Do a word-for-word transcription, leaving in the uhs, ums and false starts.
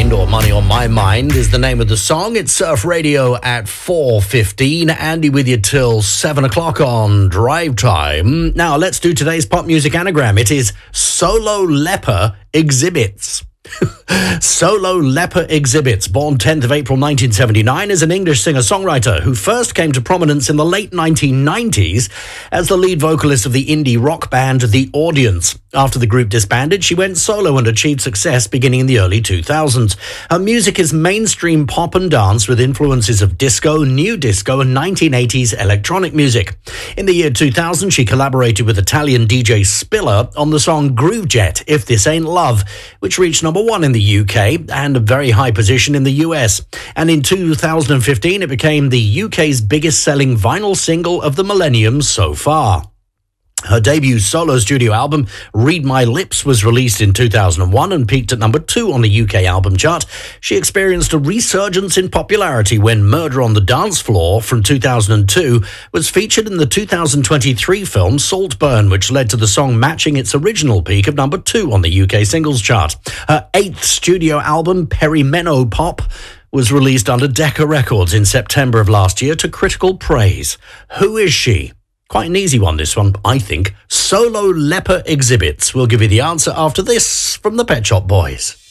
Mind, or Money on My Mind is the name of the song. It's Surf Radio at four fifteen. Andy with you till seven o'clock on Drive Time. Now, let's do today's pop music anagram. It is Solo Leper Exhibits. Solo Leper Exhibits, born tenth of April nineteen seventy-nine, is an English singer-songwriter who first came to prominence in the late nineteen nineties as the lead vocalist of the indie rock band The Audience. After the group disbanded, she went solo and achieved success beginning in the early two thousands. Her music is mainstream pop and dance with influences of disco, new disco and nineteen eighties electronic music. In the year two thousand, she collaborated with Italian D J Spiller on the song Groove Jet, If This Ain't Love, which reached number one in the U K and a very high position in the U S. And in two thousand fifteen, it became the U K's biggest selling vinyl single of the millennium so far. Her debut solo studio album, Read My Lips, was released in two thousand one and peaked at number two on the U K album chart. She experienced a resurgence in popularity when Murder on the Dance Floor from two thousand two was featured in the two thousand twenty-three film Saltburn, which led to the song matching its original peak of number two on the U K singles chart. Her eighth studio album, Perimeno Pop, was released under Decca Records in September of last year to critical praise. Who is she? Quite an easy one, this one, I think. Solo Leper Exhibits. We'll give you the answer after this from the Pet Shop Boys.